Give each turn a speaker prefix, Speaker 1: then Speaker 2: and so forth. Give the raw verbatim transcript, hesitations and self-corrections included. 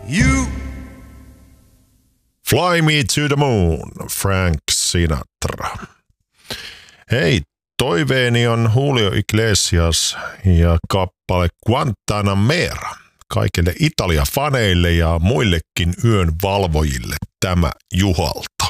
Speaker 1: You.
Speaker 2: Fly Me to the Moon, Frank Sinatra. Hei, toiveeni on Julio Iglesias ja kappale Guantanamera. Kaikille Italia-faneille ja muillekin yön valvojille tämä Juhalta.